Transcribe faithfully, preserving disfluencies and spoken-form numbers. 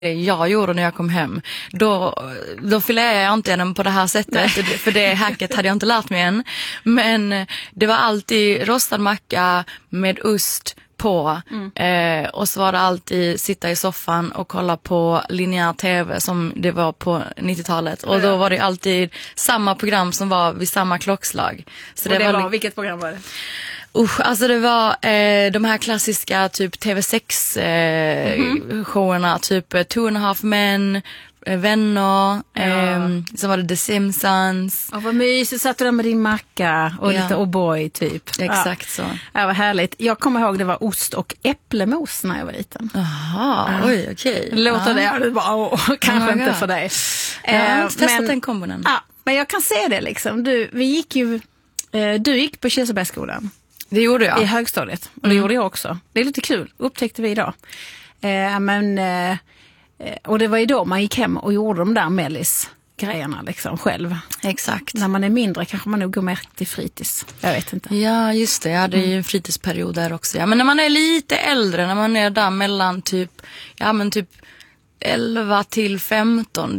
jag gjorde när jag kom hem, då, då filerar jag inte den på det här sättet. För det hacket hade jag inte lärt mig än. Men det var alltid rostad macka med ost på. Mm. Eh, och så var det alltid sitta i soffan och kolla på linjär tv som det var på nittiotalet. Och då var det alltid samma program som var vid samma klockslag. Så och det, det var, var, vilket program var det? Usch, alltså det var eh, de här klassiska typ T V sex eh, mm-hmm. showerna, typ Two and a Half Men, eh, Vänner, ja. eh, så var det The Simpsons. Och vad mysigt, satt du där med din macka och ja. lite O'boy typ. Exakt ja. så. Ja, vad härligt. Jag kommer ihåg det var ost och äpplemos när jag var liten. Jaha, ja. oj okej. Okay. Låter ja. det, du bara, åh, kanske oh inte för dig. Jag har inte testat den kombonen. Ja, men jag kan se det liksom. Du, vi gick ju, eh, du gick på Kirsebergsskolan. Det gjorde jag. I högstadiet. Och det mm. gjorde jag också. Det är lite kul, upptäckte vi idag. Eh, men, eh, och det var ju då man gick hem och gjorde de där mellis-grejerna liksom själv. Exakt. När man är mindre kanske man nog går mer till fritids. Jag vet inte. Ja, just det. Jag hade ju en fritidsperiod där också. Ja, men när man är lite äldre, när man är där mellan typ, ja men typ elva till femton,